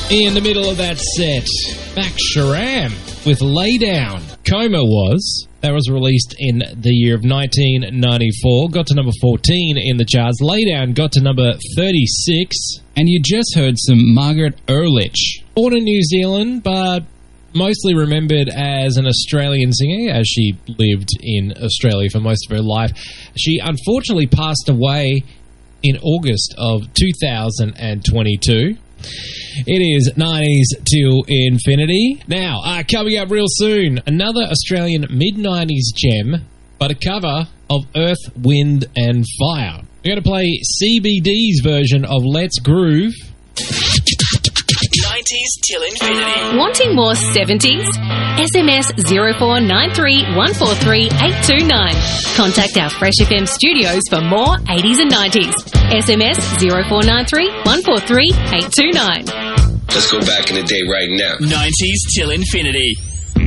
In the middle of that set, Max Sharam with Lay Down. Coma was. That was released in the year of 1994. Got to number 14 in the charts. Lay Down got to number 36. And you just heard some Margaret Ehrlich. Born in New Zealand, but mostly remembered as an Australian singer, as she lived in Australia for most of her life. She unfortunately passed away in August of 2022. It is 90s till infinity. Now, coming up real soon, another Australian mid-90s gem, but a cover of Earth, Wind and Fire. We're going to play CBD's version of Let's Groove. 90s till infinity. Wanting more 70s? SMS 0493 143 829. Contact our Fresh FM studios for more 80s and 90s. SMS 0493 143 829. Let's go back in the day right now. 90s till infinity.